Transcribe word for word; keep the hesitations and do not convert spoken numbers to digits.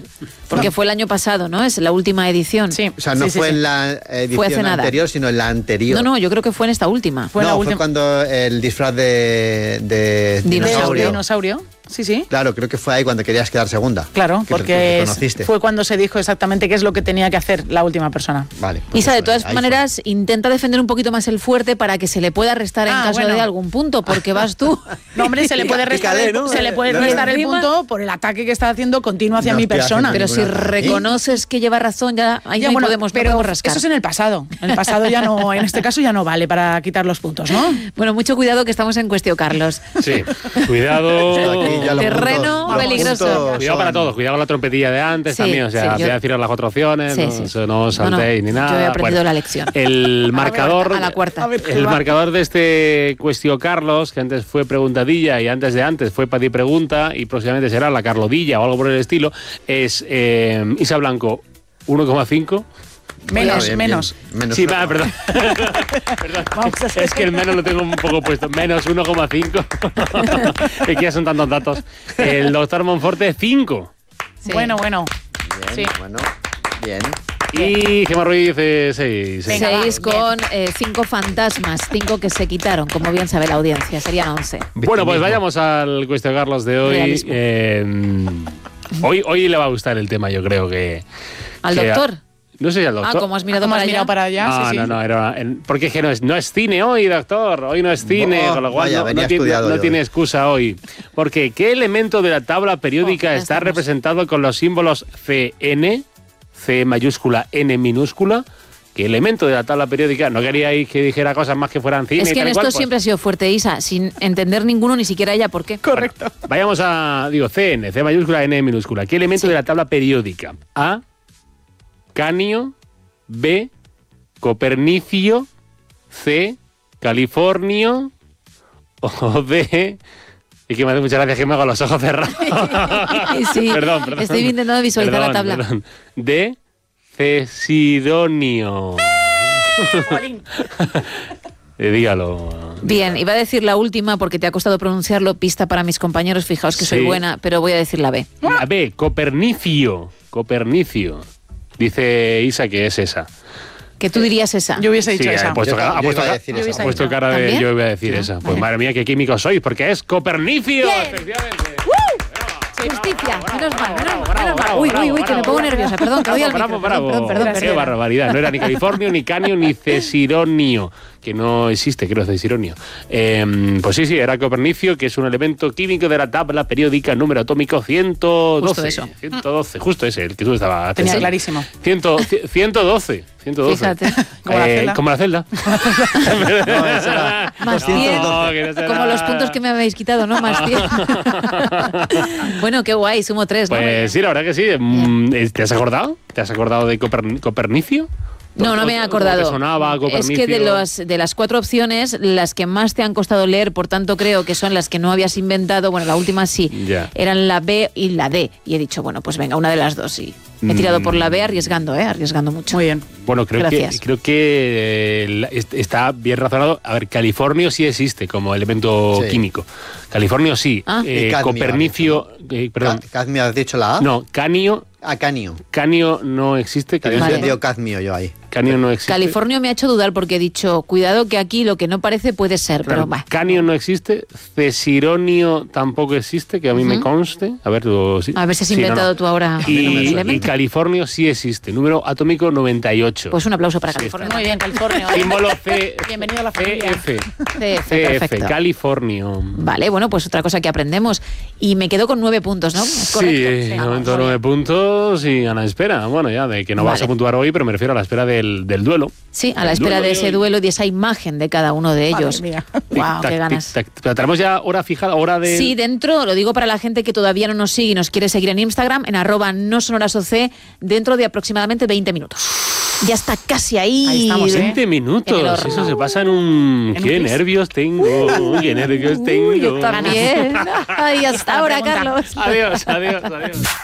Porque no. fue el año pasado, ¿no? Es la última edición. Sí. O sea, no sí, sí, fue sí. en la edición anterior, sino en la anterior. No, no, yo creo que fue en esta última. Fue no, la fue última. cuando el disfraz de, de Dinosaurio. De dinosaurio, sí, sí. Claro, creo que fue ahí cuando querías quedar segunda. Claro, que porque te fue cuando se dijo exactamente qué es lo que tenía que hacer la última persona. Vale. Pues Isa, de eso, todas ahí maneras, fue. Intenta defender un poquito más el fuerte para que se le pueda restar en Ah, caso bueno. de algún punto, porque vas tú. No, hombre, se le puede restar, Fíjate, el, ¿no? se le puede No, restar el encima- punto por el ataque que está haciendo continuo hacia No mi estoy persona. haciendo Pero si ningún ataque. reconoces que lleva razón, ya ahí Ya, no bueno, podemos, no pero podemos rascar. eso es en el pasado. En el pasado ya no, en este caso ya no vale para quitar los puntos, ¿no? Bueno, mucho cuidado que estamos en cuestión, Carlos. Sí, cuidado. Aquí ya los Terreno puntos- los peligroso. puntos Cuidado para son- todos, cuidado con la trompetilla de antes Sí, también, o sea, sí, voy yo- a deciros las cuatro opciones, Sí, no, sí. eso no os No, no, saltéis ni nada. yo he aprendido Bueno, la lección. El marcador, a la cuarta. A ver, ¿qué el va? marcador de este Cuestión Carlos, que antes fue preguntadilla y antes de antes fue Padi Pregunta y próximamente será la Carlodilla o algo por el estilo, es eh, Isa Blanco uno coma cinco. Menos, Bien, bien, menos. bien. Menos Sí, una va, coma. perdón. Perdón. Vamos a hacer- Es que el menos lo tengo un poco puesto. Menos uno coma cinco. Que ya son tantos datos. El doctor Monforte, cinco. Sí. Bueno, bueno. Bien, Sí. bueno, bien. Y Gemma Ruiz, eh, seis. Venga, va, Seis con eh, cinco fantasmas, cinco que se quitaron, como bien sabe la audiencia, serían once. Bueno, pues Victimismo. vayamos al Cuestión Carlos de hoy. Realismo. Eh, hoy. Hoy le va a gustar el tema, yo creo que... ¿Al que- doctor? No sé si al doctor. Ah, como has mirado ¿Cómo para has allá. mirado para allá? No, Sí, sí. no, no, era, en- porque es que no es, no es cine hoy, doctor. Hoy no es cine, Oh, con lo cual vaya, no, venía no tiene, estudiado no yo tiene hoy. excusa hoy. Porque, ¿qué elemento de la tabla periódica Oh, ya está estamos. representado con los símbolos C N, C mayúscula, N minúscula? ¿Qué elemento de la tabla periódica? No queríais que dijera cosas más que fueran cine Es y que en tal y esto cual, pues, siempre ha sido fuerte, Isa, sin entender ninguno, ni siquiera ella por qué. Correcto. Vayamos a, digo, C N, C mayúscula, N minúscula. ¿Qué elemento Sí. de la tabla periódica? A, Canio, B, Copernicio, C, Californio, o D, y que me hace muchas gracias que me hago los ojos cerrados. Sí, perdón, perdón. estoy intentando visualizar Perdón, la tabla. perdón. D, Cesidonio. Eh, dígalo. Bien, iba a decir la última porque te ha costado pronunciarlo, pista para mis compañeros, fijaos que soy Sí. buena, pero voy a decir la B. La B, Copernicio. Copernicio. Dice Isa que es esa. Que tú dirías esa. Yo hubiese dicho Sí, esa. ha puesto, Yo- cara- ha yo puesto iba a cara- decir Yo esa. hubiese ha puesto dicho. cara de ¿También? yo voy a decir Ah, esa. Pues vale. madre mía, qué químicos sois, porque es Copernicio. Bien. Efectivamente. Justicia, menos mal, menos mal, bravo, menos mal. bravo, Uy, uy, uy, bravo, que me pongo bravo. nerviosa, perdón, que doy al Bravo, micro. bravo, Perdón, perdón, Qué perdón. barbaridad. No era ni Californio, ni Canio, ni Cesironio, que no existe, creo, Cesironio. Eh, pues sí, sí, era Copernicio, que es un elemento químico de la tabla periódica, número atómico ciento doce. Justo eso. ciento doce, justo ese, el que tú estabas Tenía pensando. clarísimo. cien, ciento doce. ciento doce. Fíjate. Como la Eh, celda. como la celda. No, esa era Más doscientos cien. doce. que no será- Como los puntos que me habéis quitado, ¿no? Más cien. Bueno, qué guay, sumo tres, ¿no? Pues sí, la verdad que sí. Mm, ¿Te has acordado? ¿Te has acordado de Coperni- Copernicio? No, no me he ¿O- o acordado. te sonaba Es Copernicio? que de, los, de las cuatro opciones, las que más te han costado leer, por tanto creo que son las que no habías inventado, bueno, la última sí, Ya. eran la B y la D. Y he dicho, bueno, pues venga, una de las dos, sí. Me he tirado por la B arriesgando, ¿eh? Arriesgando mucho. Muy bien. Bueno, creo que, Gracias. creo que eh, la- est- está bien razonado. A ver, Californio sí existe como elemento Sí. químico. Californio sí. Ah. Eh, Y cadmio, Copernicio, eh, perdón. Ca- Cadmio, ¿has dicho la A? No, Canio, Ah, canio. Canio no existe. También Vale. he entendido cadmio yo ahí. Canio no existe. California me ha hecho dudar porque he dicho, cuidado que aquí lo que no parece puede ser, Claro, pero va. Canio no existe, Cesironio tampoco existe, que a mí me Ujú. conste. A ver, tú, sí. A ver si has Sí, no, inventado no. tú ahora Y, el y elemento. Californio sí existe, número atómico noventa y ocho. Pues un aplauso para Sí, California. Muy bien, California. Símbolo C. Bienvenido a la familia. C F. C F, C F, perfecto. Californio. Vale, bueno, pues otra cosa que aprendemos. Y me quedo con nueve puntos, ¿no? ¿Es Sí, correcto? de vamos, momento muy nueve bien. puntos y a la espera. Bueno, ya de que no vas Vale. a puntuar hoy, pero me refiero a la espera del, del duelo. Sí, a la El espera duelo de ese hoy. duelo y de esa imagen de cada uno de Madre ellos. mía. Wow, Tic-tac, qué ganas. tic-tac. Pero tenemos ya hora fijada, hora de... Sí, dentro, lo digo para la gente que todavía no nos sigue y nos quiere seguir en Instagram, en arroba no sonoras oc, dentro de aproximadamente veinte minutos. Ya está casi ahí. Ahí estamos, ¿eh? veinte En el minutos, horno. eso se pasa en un... En un ¡Qué plis. nervios tengo! ¡Qué nervios tengo! Uy, yo también. Ay, hasta ahora, pregunta. Carlos. Adiós, adiós, adiós.